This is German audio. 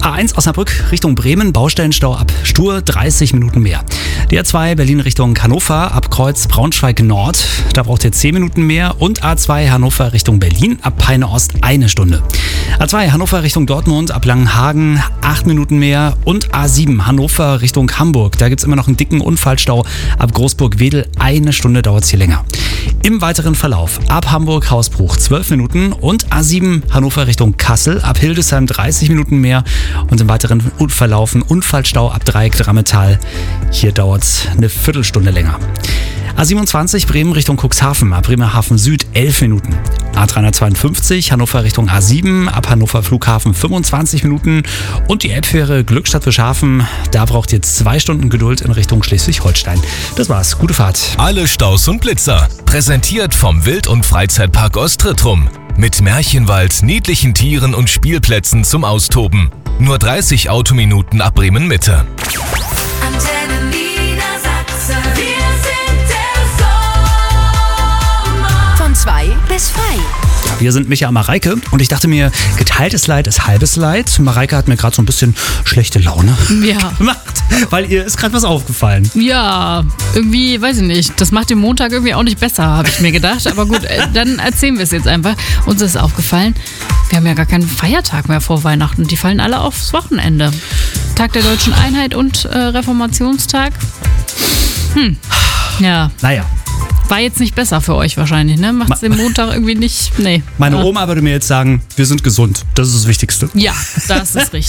A1 Osnabrück Richtung Bremen, Baustellenstau ab Stur 30 Minuten mehr. Die A2 Berlin Richtung Hannover ab Kreuz Braunschweig Nord, da braucht ihr 10 Minuten mehr. Und A2 Hannover Richtung Berlin ab Peine Ost 1 Stunde. A2 Hannover Richtung Dortmund ab Langenhagen 8 Minuten mehr. Und A7 Hannover Richtung Hamburg, da gibt es immer noch einen dicken Unfallstau ab Großburg-Wedel 1 Stunde dauert es hier länger. Im weiteren Verlauf ab Hamburg-Hausbruch 12 Minuten und A7 Hannover Richtung Kassel ab Hildesheim 30 Minuten mehr und im weiteren Verlauf ein Unfallstau ab Dreieck-Drammetal. Hier dauert es eine Viertelstunde länger. A27 Bremen Richtung Cuxhaven ab Bremerhaven Süd 11 Minuten. A352 Hannover Richtung A7 ab Hannover Flughafen 25 Minuten und die Elbfähre Glückstadt Bischhafen, da braucht ihr 2 Stunden Geduld in Richtung Schleswig-Holstein. Das war's, gute Fahrt. Alle Staus und Blitzer, präsentiert vom Wild- und Freizeitpark Ostrittrum. Mit Märchenwald, niedlichen Tieren und Spielplätzen zum Austoben. Nur 30 Autominuten ab Bremen Mitte. Antenne Niedersachsen. Wir sind der Sommer. Von 2 bis frei. Wir sind Micha und Mareike und ich dachte mir, geteiltes Leid ist halbes Leid. Mareike hat mir gerade so ein bisschen schlechte Laune Ja. gemacht, weil ihr ist gerade was aufgefallen. Ja, irgendwie, weiß ich nicht. Das macht den Montag irgendwie auch nicht besser, habe ich mir gedacht. Aber gut, dann erzählen wir es jetzt einfach. Uns ist aufgefallen, wir haben ja gar keinen Feiertag mehr vor Weihnachten. Die fallen alle aufs Wochenende. Tag der Deutschen Einheit und Reformationstag. Ja, Naja, war jetzt nicht besser für euch wahrscheinlich, ne? Macht's den Montag irgendwie nicht, nee. meine Oma würde mir jetzt sagen, wir sind gesund. Das ist das Wichtigste. Ja, das ist richtig.